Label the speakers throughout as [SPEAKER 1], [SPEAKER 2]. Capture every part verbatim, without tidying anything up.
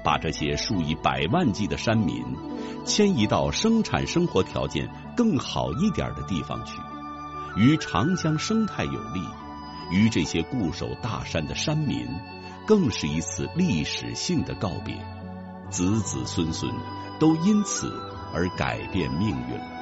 [SPEAKER 1] 把这些数以百万计的山民迁移到生产生活条件更好一点的地方去，与长江生态有利，与这些固守大山的山民更是一次历史性的告别，子子孙孙都因此而改变命运了。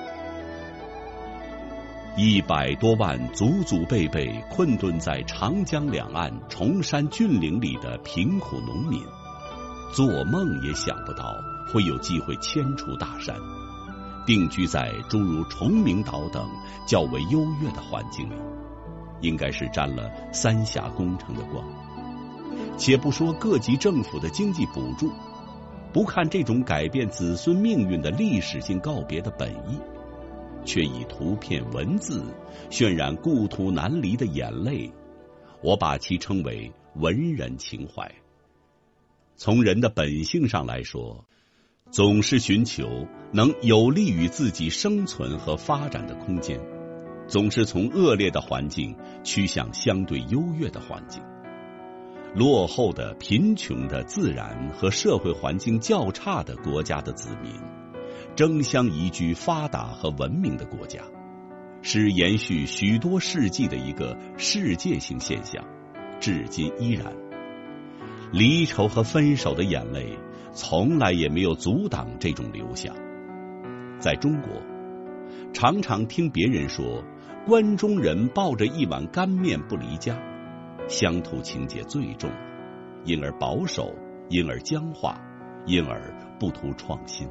[SPEAKER 1] 一百多万祖祖辈辈困顿在长江两岸崇山峻岭里的贫苦农民，做梦也想不到会有机会迁出大山，定居在诸如崇明岛等较为优越的环境里，应该是沾了三峡工程的光。且不说各级政府的经济补助，不看这种改变子孙命运的历史性告别的本意，却以图片文字渲染故土难离的眼泪，我把其称为文人情怀。从人的本性上来说，总是寻求能有利于自己生存和发展的空间，总是从恶劣的环境趋向相对优越的环境。落后的、贫穷的、自然和社会环境较差的国家的子民争相移居发达和文明的国家，是延续许多世纪的一个世界性现象，至今依然。离愁和分手的眼泪从来也没有阻挡这种流向。在中国，常常听别人说关中人抱着一碗干面不离家，乡土情节最重，因而保守，因而僵化，因而不图创新。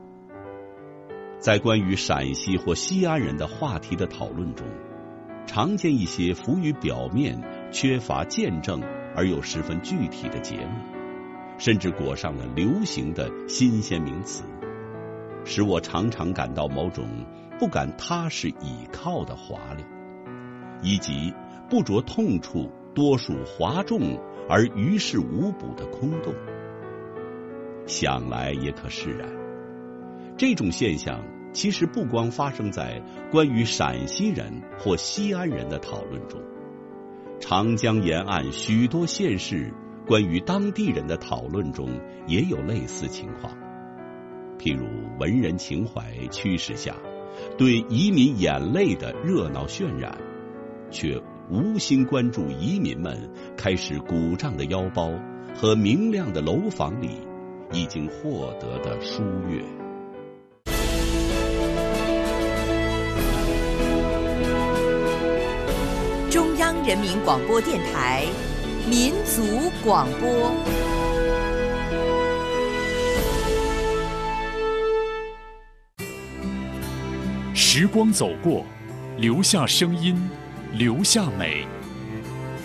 [SPEAKER 1] 在关于陕西或西安人的话题的讨论中，常见一些浮于表面、缺乏见证而又十分具体的结论，甚至裹上了流行的新鲜名词，使我常常感到某种不敢踏实倚靠的滑溜，以及不着痛处多数哗众而于事无补的空洞。想来也可释然，这种现象其实不光发生在关于陕西人或西安人的讨论中，长江沿岸许多县市关于当地人的讨论中也有类似情况。譬如文人情怀驱使下对移民眼泪的热闹渲染，却无心关注移民们开始鼓胀的腰包和明亮的楼房里已经获得的疏悦。
[SPEAKER 2] 中央人民广播电台民族广播。
[SPEAKER 3] 时光走过，留下声音，留下美。